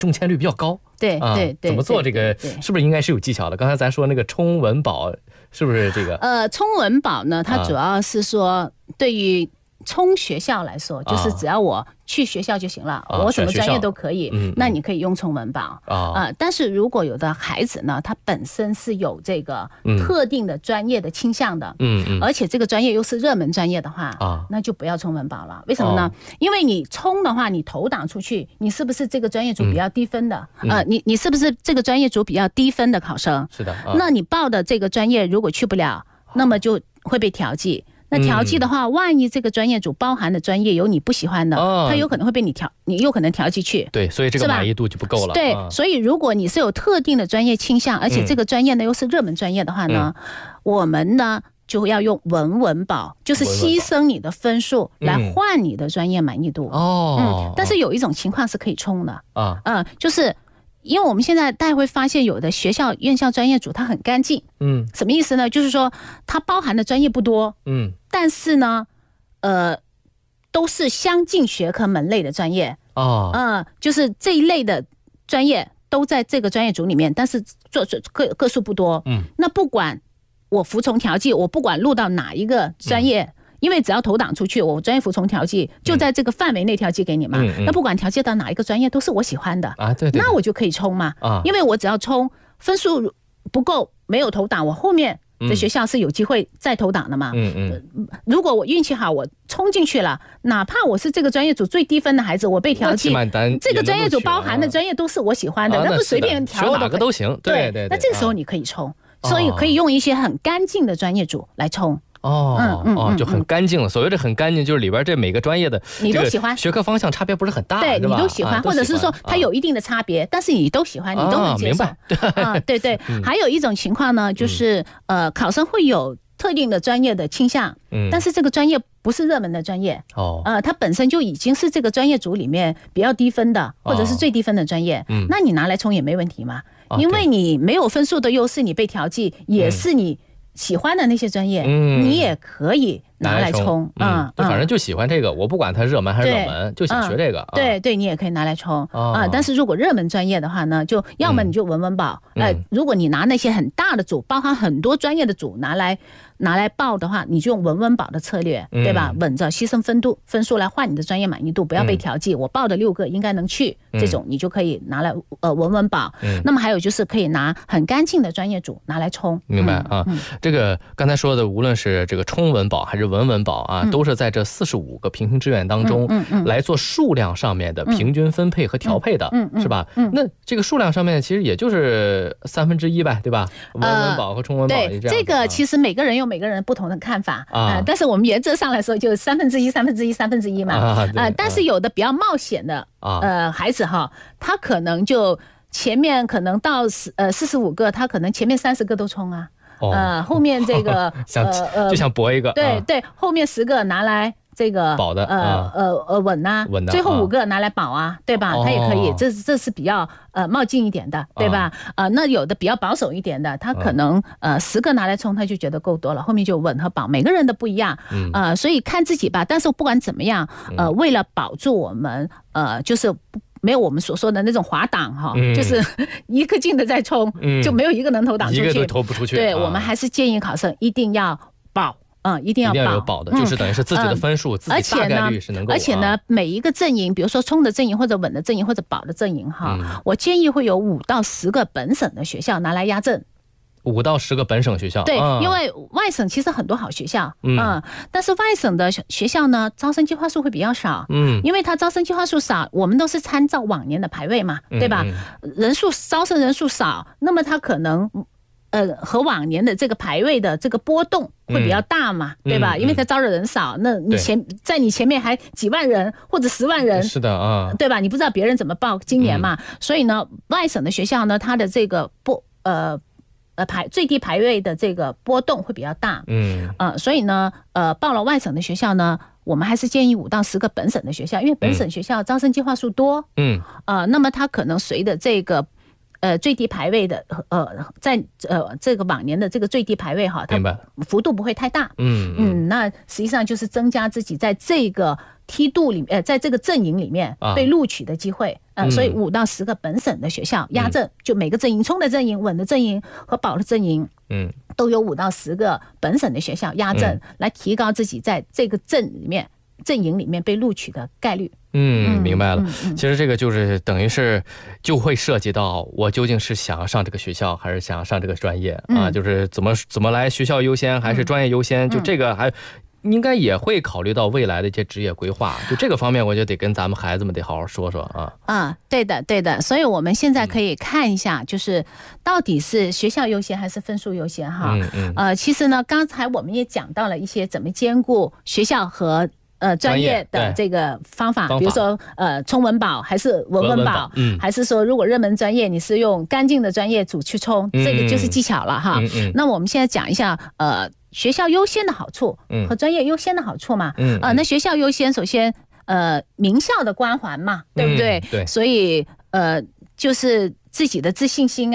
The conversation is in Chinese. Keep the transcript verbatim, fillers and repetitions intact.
中签率比较高。 对对对， 怎么做这个是不是应该是有技巧的？刚才咱说那个冲文保是不是这个？ 呃，冲文保呢，它主要是说对于冲学校来说，就是只要我去学校就行了，啊、我什么专业都可以，嗯、那你可以用冲文保啊、呃。但是如果有的孩子呢，他本身是有这个特定的专业的倾向的，嗯嗯，而且这个专业又是热门专业的话，啊，那就不要冲文保了。为什么呢？哦、因为你冲的话，你投档出去，你是不是这个专业组比较低分的？嗯、呃，你你是不是这个专业组比较低分的考生？ 是的， 啊、那你报的这个专业如果去不了，那么就会被调剂。那调剂的话、嗯，万一这个专业组包含的专业有你不喜欢的，哦、它有可能会被你调，你有可能调剂去。 对，所以这个满意度就不够了。 对、嗯，所以如果你是有特定的专业倾向，而且这个专业呢又是热门专业的话呢，嗯、我们呢就要用文文保，就是牺牲你的分数来换你的专业满意度。哦、嗯，嗯，但是有一种情况是可以冲的啊，嗯，就是。因为我们现在大家会发现，有的学校院校专业组它很干净，嗯，什么意思呢？就是说它包含的专业不多，嗯，但是呢，呃，都是相近学科门类的专业哦，呃，就是这一类的专业都在这个专业组里面，但是做个个数不多，嗯，那不管我服从调剂，我不管录到哪一个专业。嗯，因为只要投档出去，我专业服从调剂就在这个范围内调剂给你嘛、嗯嗯、那不管调剂到哪一个专业都是我喜欢的啊，对对，那我就可以冲嘛啊，因为我只要冲分数不够没有投档，我后面的学校是有机会再投档的嘛。嗯嗯，如果我运气好，我冲进去了，哪怕我是这个专业组最低分的孩子，我被调剂，这个专业组包含的专业都是我喜欢的，啊、那不随便调学哪个都行。对 对, 对， 那这个时候你可以冲、啊，所以可以用一些很干净的专业组来冲。 哦，嗯嗯哦，就很干净了。所谓的很干净，就是里边这每个专业的你都喜欢， 学科方向差别不是很大， 对， 你都喜欢，啊、或者是说它有一定的差别，啊、但是你都喜欢，你都能接受。 啊、明白？ 啊，对对。嗯、还有一种情况呢，就是、嗯、呃，考生会有特定的专业的倾向，嗯，但是这个专业不是热门的专业，哦，呃，它本身就已经是这个专业组里面比较低分的，或者是最低分的专业，嗯、哦，那你拿来冲也没问题嘛，哦、因为你没有分数的优势，你被调剂也是你喜欢的那些专业，嗯，你也可以拿来冲， 嗯，嗯，反正就喜欢这个，我不管它热门还是冷门，就想学这个， 嗯、对对，你也可以拿来冲啊、哦呃。但是如果热门专业的话呢，就要么你就文文保，嗯、呃，如果你拿那些很大的组，包含很多专业的组拿来拿来报的话，你就用文文保的策略，嗯、对吧？稳着牺牲分度分数来换你的专业满意度，不要被调剂。嗯、我报的六个应该能去，这种你就可以拿来呃文文保。嗯、那么还有就是可以拿很干净的专业组拿来冲。 明白啊？嗯、这个刚才说的，无论是这个冲文保还是文文保啊，嗯、都是在这四十五个平行志愿当中，嗯嗯嗯、来做数量上面的平均分配和调配的，嗯嗯、是吧？嗯、那这个数量上面其实也就是三分之一呗，对吧？文文保和冲文保也这样、 呃。对，这个其实每个人有每个人不同的看法啊、呃，但是我们原则上来说，就三分之一、三分之一、三分之一嘛。啊，呃、但是有的比较冒险的啊，呃，孩子哈，他可能就前面可能到四呃四十五个，他可能前面三十个都冲啊。哦、呃，后面这个想呃就想搏一个， 对、啊、对，后面十个拿来这个保的， 呃呃呃稳呐， 稳的， 最后五个拿来保啊，对吧？他也可以，这这是比较呃冒进一点的，对吧？呃，那有的比较保守一点的，他可能呃十个拿来冲，他就觉得够多了，后面就稳和保，每个人的不一样，呃，所以看自己吧。但是不管怎么样，呃，为了保住我们，呃，就是没有我们所说的那种滑档哈，嗯、就是一个劲的在冲，嗯、就没有一个能投档出去， 一个都投不出去。 对、 啊、 我们还是建议考生一定要保，嗯，一定要保， 一定要有保的，嗯、就是等于是自己的分数，嗯、自己大概率是能够。 而且呢，而且呢每一个阵营，比如说冲的阵营或者稳的阵营或者保的阵营哈，嗯、我建议会有五到十个本省的学校拿来压阵。 五到十个本省学校， 对，嗯、因为外省其实很多好学校，嗯，嗯，但是外省的学校呢，招生计划数会比较少，嗯，因为它招生计划数少，我们都是参照往年的排位嘛，对吧？嗯、人数招生人数少，那么它可能，呃，和往年的这个排位的这个波动会比较大嘛，嗯、对吧？嗯、因为它招的人少，那你前在你前面还几万人或者十万人， 是的啊， 对吧？你不知道别人怎么报今年嘛，嗯、所以呢，外省的学校呢，它的这个波呃。呃，排最低排位的这个波动会比较大，嗯，呃，所以呢，呃，报了外省的学校呢，我们还是建议五到十个本省的学校，因为本省学校招生计划数多，嗯，呃，那么它可能随着这个呃最低排位的呃在呃这个往年的这个最低排位哈，它幅度不会太大，嗯嗯，那实际上就是增加自己在这个梯度里面，呃，在这个阵营里面被录取的机会。啊呃，所以五到十个本省的学校压阵，嗯、就每个阵营，冲的阵营、稳的阵营和保的阵营，嗯，都有五到十个本省的学校压阵，嗯、来提高自己在这个阵里面阵营里面被录取的概率。 嗯，明白了。嗯嗯、其实这个就是等于是就会涉及到我究竟是想要上这个学校还是想要上这个专业、嗯、啊，就是怎么怎么来学校优先还是专业优先，嗯、就这个还应该也会考虑到未来的一些职业规划。就这个方面，我就得跟咱们孩子们得好好说说啊。 啊，对的，对的。所以我们现在可以看一下，就是到底是学校优先还是分数优先哈？嗯嗯。呃，其实呢，刚才我们也讲到了一些怎么兼顾学校和呃，专业的这个方法，比如说呃，冲文保还是文文保，嗯，还是说如果热门专业你是用干净的专业组去冲，嗯、这个就是技巧了哈。嗯嗯、那我们现在讲一下呃，学校优先的好处和专业优先的好处嘛。嗯，呃，那学校优先，首先呃，名校的光环嘛，对不对？ 嗯、对， 所以呃，就是自己的自信心